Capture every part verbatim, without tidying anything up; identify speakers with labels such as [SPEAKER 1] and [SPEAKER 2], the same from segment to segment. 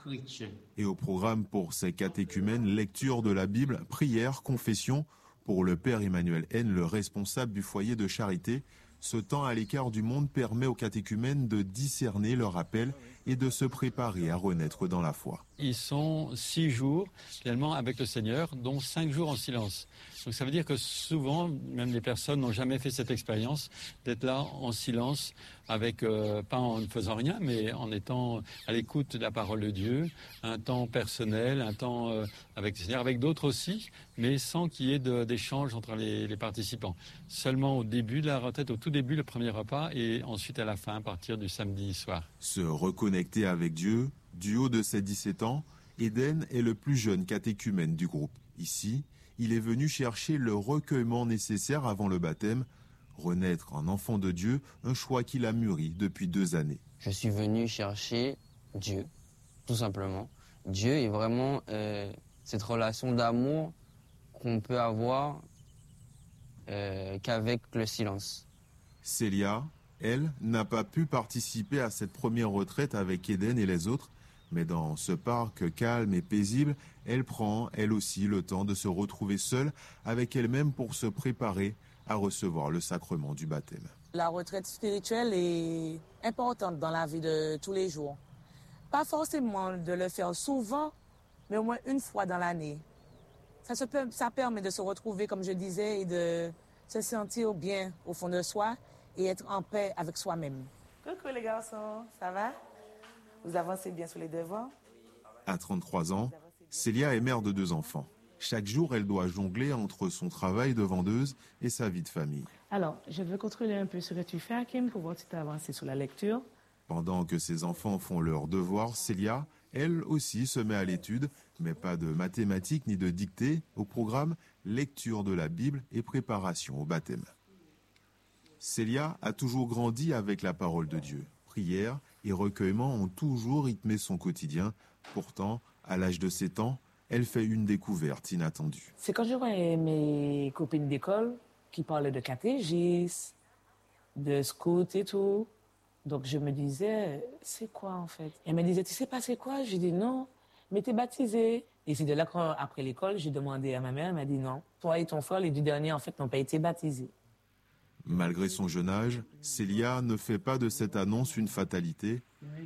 [SPEAKER 1] Et au programme pour ces catéchumènes, lecture de la Bible, prière, confession. Pour le père Emmanuel N, le responsable du foyer de charité, ce temps à l'écart du monde permet aux catéchumènes de discerner leur appel et de se préparer à renaître dans la foi.
[SPEAKER 2] Ils sont six jours finalement avec le Seigneur, dont cinq jours en silence. Donc ça veut dire que souvent, même les personnes n'ont jamais fait cette expérience d'être là en silence, avec euh, pas en ne faisant rien, mais en étant à l'écoute de la parole de Dieu, un temps personnel, un temps euh, avec le Seigneur, avec d'autres aussi, mais sans qu'il y ait de, d'échange entre les, les participants. Seulement au début de la retraite, au tout début, le premier repas, et ensuite à la fin, à partir du samedi soir.
[SPEAKER 1] Se reconnecter avec Dieu, du haut de ses dix-sept ans, Eden est le plus jeune catéchumène du groupe. Ici, il est venu chercher le recueillement nécessaire avant le baptême, renaître en enfant de Dieu, un choix qu'il a mûri depuis deux années.
[SPEAKER 3] Je suis venu chercher Dieu, tout simplement. Dieu est vraiment euh, cette relation d'amour qu'on peut avoir euh, qu'avec le silence.
[SPEAKER 1] Célia, elle, n'a pas pu participer à cette première retraite avec Eden et les autres, mais dans ce parc calme et paisible, elle prend, elle aussi, le temps de se retrouver seule avec elle-même pour se préparer à recevoir le sacrement du baptême.
[SPEAKER 4] La retraite spirituelle est importante dans la vie de tous les jours. Pas forcément de le faire souvent, mais au moins une fois dans l'année. Ça, se peut, ça permet de se retrouver, comme je disais, et de se sentir bien au fond de soi et être en paix avec soi-même. Coucou les garçons, ça va? Vous avancez bien sur les devoirs?
[SPEAKER 1] À trente-trois ans, Célia est mère de deux enfants. Chaque jour, elle doit jongler entre son travail de vendeuse et sa vie de famille.
[SPEAKER 5] Alors, je veux contrôler un peu ce que tu fais, Hakim, pour voir si tu as avancé sur la lecture.
[SPEAKER 1] Pendant que ses enfants font leurs devoirs, Célia, elle aussi, se met à l'étude, mais pas de mathématiques ni de dictée. Au programme, lecture de la Bible et préparation au baptême. Célia a toujours grandi avec la parole de Dieu. Prière et recueillement ont toujours rythmé son quotidien. Pourtant, à l'âge de sept ans, elle fait une découverte inattendue.
[SPEAKER 5] C'est quand je voyais mes copines d'école qui parlaient de catéchisme, de scout et tout. Donc je me disais, c'est quoi en fait? Elle me disait, tu sais pas c'est quoi? Je dis non, mais t'es baptisée. Et c'est de là qu'après l'école, j'ai demandé à ma mère, elle m'a dit non. Toi et ton frère, les deux derniers en fait n'ont pas été baptisés.
[SPEAKER 1] Malgré son jeune âge, Célia ne fait pas de cette annonce une fatalité.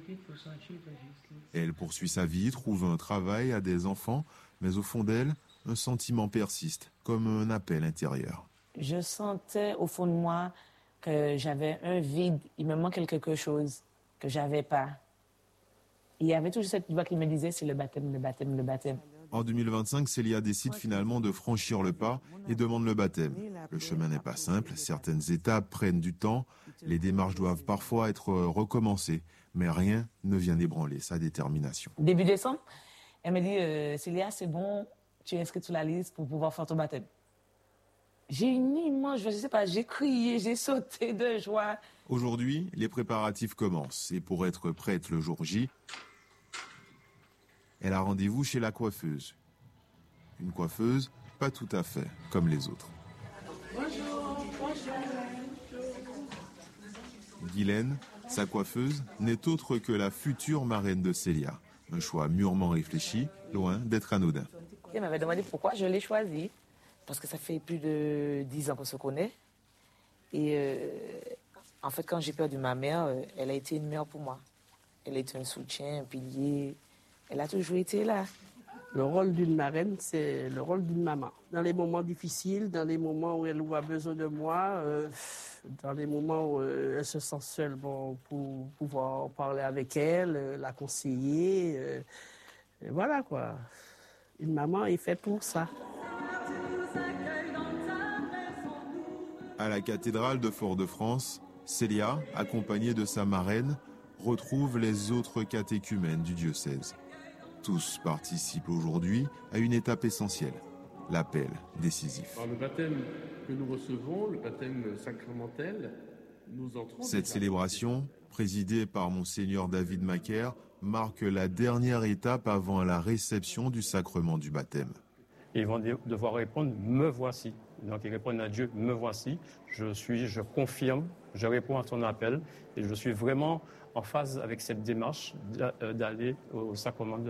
[SPEAKER 1] Elle poursuit sa vie, trouve un travail, a des enfants, mais au fond d'elle, un sentiment persiste, comme un appel intérieur.
[SPEAKER 5] Je sentais au fond de moi que j'avais un vide, il me manquait quelque chose que j'avais pas. Il y avait toujours cette voix qui me disait, c'est le baptême, le baptême, le baptême.
[SPEAKER 1] En deux mille vingt-cinq, Célia décide finalement de franchir le pas et demande le baptême. Le chemin n'est pas simple, certaines étapes prennent du temps, les démarches doivent parfois être recommencées, mais rien ne vient ébranler sa détermination.
[SPEAKER 5] Début décembre, elle me dit, euh, Célia, c'est bon, tu es inscrite sur la liste pour pouvoir faire ton baptême. J'ai une immense joie, je sais pas, j'ai crié, j'ai sauté de joie.
[SPEAKER 1] Aujourd'hui, les préparatifs commencent et pour être prête le jour J, elle a rendez-vous chez la coiffeuse. Une coiffeuse pas tout à fait comme les autres.
[SPEAKER 4] Bonjour, bonjour.
[SPEAKER 1] Guylaine, sa coiffeuse, n'est autre que la future marraine de Célia. Un choix mûrement réfléchi, loin d'être anodin.
[SPEAKER 4] Elle m'avait demandé pourquoi je l'ai choisie. Parce que ça fait plus de dix ans qu'on se connaît. Et euh, en fait, quand j'ai perdu ma mère, elle a été une mère pour moi. Elle a été un soutien, un pilier. Elle a toujours été là.
[SPEAKER 6] Le rôle d'une marraine, c'est le rôle d'une maman. Dans les moments difficiles, dans les moments où elle a besoin de moi, euh, dans les moments où euh, elle se sent seule, bon, pour pouvoir parler avec elle, euh, la conseiller. Euh, et voilà quoi. Une maman est faite pour ça.
[SPEAKER 1] À la cathédrale de Fort-de-France, Célia, accompagnée de sa marraine, retrouve les autres catéchumènes du diocèse. Tous participent aujourd'hui à une étape essentielle, l'appel décisif.
[SPEAKER 7] Alors, le baptême que nous recevons, le baptême sacramentel, nous entrons...
[SPEAKER 1] Cette célébration, présidée par Monseigneur David Macaire, marque la dernière étape avant la réception du sacrement du baptême.
[SPEAKER 2] Ils vont devoir répondre « me voici ». Donc ils répondent à Dieu « me voici ». Je suis, je confirme, je réponds à ton appel et je suis vraiment en phase avec cette démarche d'aller au sacrement de